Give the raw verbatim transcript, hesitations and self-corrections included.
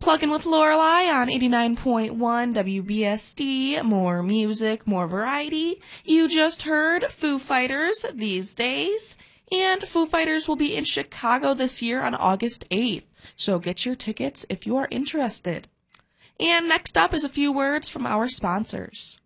Plugging with Lorelei on eighty-nine point one W B S D. More music, more variety. You just heard Foo Fighters, These Days. And Foo Fighters will be in Chicago this year on August eighth. So get your tickets if you are interested. And next up is a few words from our sponsors.